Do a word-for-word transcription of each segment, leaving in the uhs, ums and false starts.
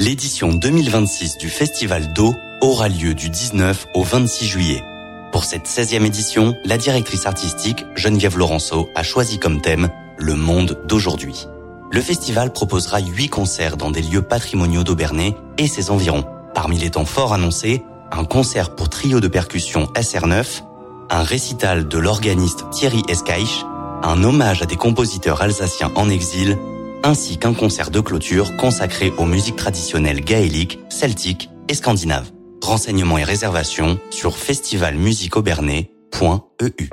L'édition deux mille vingt-six du Festival d'eau aura lieu du dix-neuf au vingt-six juillet. Pour cette seizième édition, la directrice artistique Geneviève Laurenceau a choisi comme thème le monde d'aujourd'hui. Le festival proposera huit concerts dans des lieux patrimoniaux d'Aubernais et ses environs. Parmi les temps forts annoncés, un concert pour trio de percussion S R neuf, un récital de l'organiste Thierry Escaich, un hommage à des compositeurs alsaciens en exil, ainsi qu'un concert de clôture consacré aux musiques traditionnelles gaéliques, celtiques et scandinaves. Renseignements et réservations sur festival musique aubernais point e u.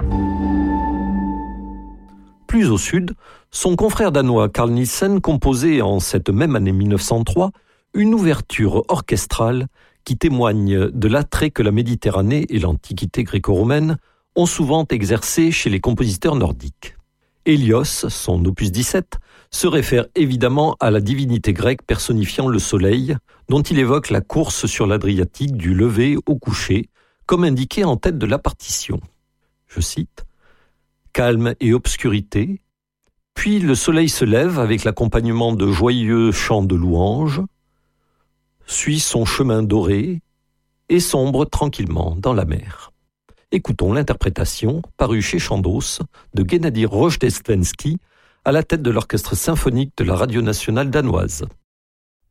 Plus au sud, son confrère danois Carl Nielsen composait en cette même année mille neuf cent trois une ouverture orchestrale qui témoigne de l'attrait que la Méditerranée et l'Antiquité gréco-romaine ont souvent exercé chez les compositeurs nordiques. Hélios, son opus dix-sept, se réfère évidemment à la divinité grecque personnifiant le soleil, dont il évoque la course sur l'Adriatique du lever au coucher, comme indiqué en tête de la partition. Je cite « Calme et obscurité, puis le soleil se lève avec l'accompagnement de joyeux chants de louanges, suit son chemin doré et sombre tranquillement dans la mer. » Écoutons l'interprétation, parue chez Chandos, de Gennady Rojdestvenski, à la tête de l'orchestre symphonique de la Radio nationale danoise.